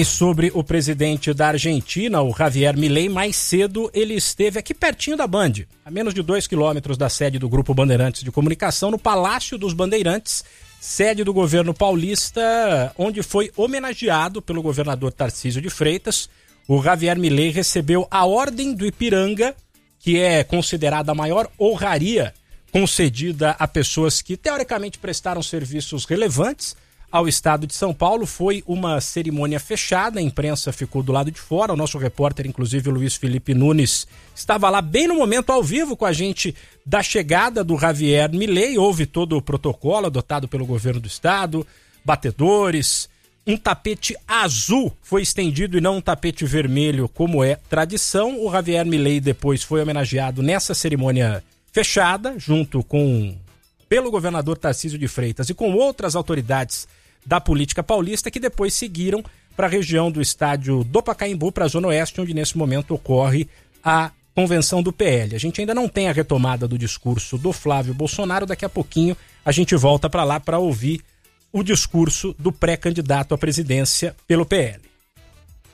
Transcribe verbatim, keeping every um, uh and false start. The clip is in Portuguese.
Sobre o presidente da Argentina, o Javier Milei, mais cedo ele esteve aqui pertinho da Band, a menos de dois quilômetros da sede do Grupo Bandeirantes de Comunicação, no Palácio dos Bandeirantes, sede do governo paulista, onde foi homenageado pelo governador Tarcísio de Freitas. O Javier Milei recebeu a Ordem do Ipiranga, que é considerada a maior honraria concedida a pessoas que teoricamente prestaram serviços relevantes ao estado de São Paulo. Foi uma cerimônia fechada, a imprensa ficou do lado de fora, o nosso repórter, inclusive o Luiz Felipe Nunes, estava lá bem no momento ao vivo com a gente da chegada do Javier Milei. Houve todo o protocolo adotado pelo governo do estado, batedores, um tapete azul foi estendido e não um tapete vermelho, como é tradição. O Javier Milei depois foi homenageado nessa cerimônia fechada, junto com pelo governador Tarcísio de Freitas e com outras autoridades da política paulista, que depois seguiram para a região do estádio do Pacaembu, para a Zona Oeste, onde nesse momento ocorre a convenção do P L. A gente ainda não tem a retomada do discurso do Flávio Bolsonaro, daqui a pouquinho a gente volta para lá para ouvir o discurso do pré-candidato à presidência pelo P L.